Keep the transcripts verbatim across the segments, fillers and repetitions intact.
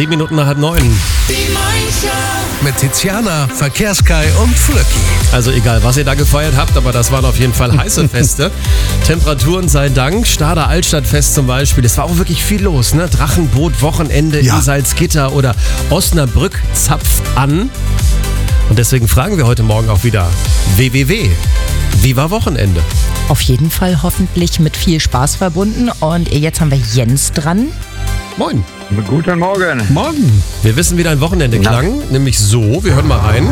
Sieben Minuten nach halb neun. Die Morningshow. Mit Tiziana, Verkehrskai und Flöcki. Also egal, was ihr da gefeiert habt, aber das waren auf jeden Fall heiße Feste. Temperaturen sei Dank. Stader Altstadtfest zum Beispiel. Es war auch wirklich viel los, ne? Drachenboot, Wochenende Ja. in Salzgitter oder Osnabrück zapft an. Und deswegen fragen wir heute Morgen auch wieder W W W. Wie war Wochenende? Auf jeden Fall hoffentlich mit viel Spaß verbunden. Und jetzt haben wir Jens dran. Moin. Guten Morgen. Morgen. Wir wissen, wie dein Wochenende klang, nämlich so. Wir hören mal rein.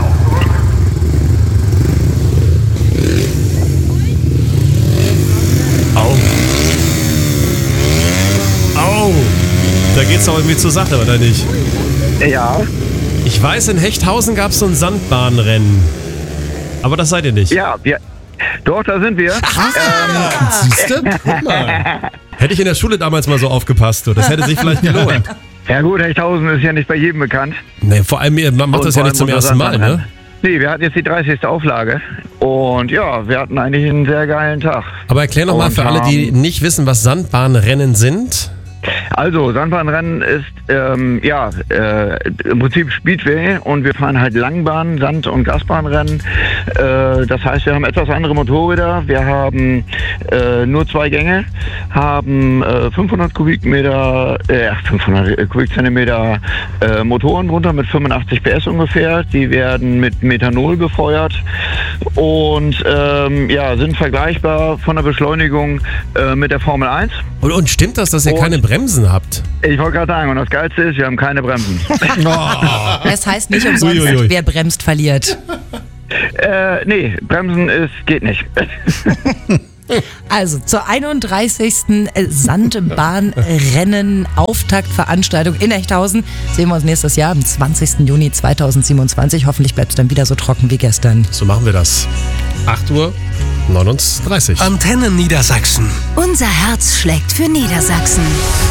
Au. Au. Da geht's doch irgendwie zur Sache, oder nicht? Ja, Ich weiß, in Hechthausen gab es so ein Sandbahnrennen. Aber das seid ihr nicht. ja, wir. Doch, da sind wir. ähm, Siehst du? Guck mal. Hätte ich in der Schule damals mal so aufgepasst. So. Das hätte sich vielleicht gelohnt. ja gut, Hechthausen ist ja nicht bei jedem bekannt. Nee, vor allem, ihr macht Und das ja vor nicht zum allem unser ersten Mal, ne? Sandbahnrennen. Nee, wir hatten jetzt die dreißigste Auflage. Und ja, wir hatten eigentlich einen sehr geilen Tag. Aber erklär noch mal Und für alle, die haben- nicht wissen, was Sandbahnrennen sind. Also, Sandbahnrennen ist ähm, ja äh, im Prinzip Speedway und wir fahren halt Langbahn, Sand- und Gasbahnrennen. Äh, das heißt, wir haben etwas andere Motorräder. Wir haben äh, nur zwei Gänge, haben äh, fünfhundert Kubikmeter, äh, fünfhundert Kubikzentimeter äh, Motoren drunter mit fünfundachtzig P S ungefähr. Die werden mit Methanol befeuert und ähm, ja, sind vergleichbar von der Beschleunigung äh, mit der Formel eins. Und, und stimmt das, dass ihr Und- keine Bremsen habt? Ich wollte gerade sagen, und das Geilste ist, wir haben keine Bremsen. Das heißt nicht umsonst, Uiuiui. wer bremst, verliert. äh, nee, Bremsen ist, geht nicht. Also zur einunddreißigsten Sandbahnrennen Auftaktveranstaltung in Hechthausen sehen wir uns nächstes Jahr am zwanzigsten Juni zweitausendsiebenundzwanzig. Hoffentlich bleibt es dann wieder so trocken wie gestern. So machen wir das. acht Uhr neununddreißig. Antennen Niedersachsen. Unser Herz schlägt für Niedersachsen.